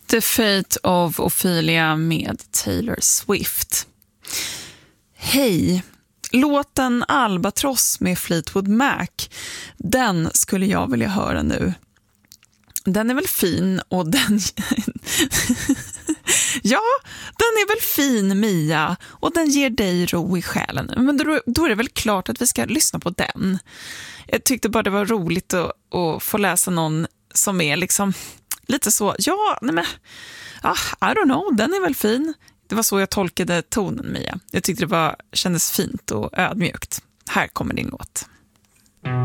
The Fate of Ophelia med Taylor Swift. Hej, låten Albatross med Fleetwood Mac, den skulle jag vilja höra nu. Den är väl fin och den... Ja, den är väl fin, Mia, och den ger dig ro i själen. Men då är det väl klart att vi ska lyssna på den. Jag tyckte bara det var roligt att få läsa någon som är liksom lite så, I don't know, den är väl fin. Det var så jag tolkade tonen, Mia. Jag tyckte det kändes fint och ödmjukt. Här kommer din låt.